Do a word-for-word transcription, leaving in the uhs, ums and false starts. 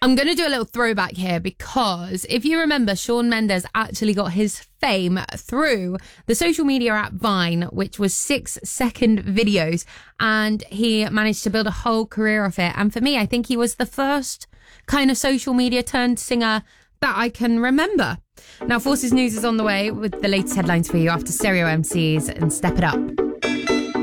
I'm going to do a little throwback here because if you remember, Shawn Mendes actually got his fame through the social media app Vine, which was six second videos, and he managed to build a whole career off it. And for me, I think he was the first kind of social media turned singer that I can remember. Now, Forces News is on the way with the latest headlines for you after Stereo M Cs and Step It Up.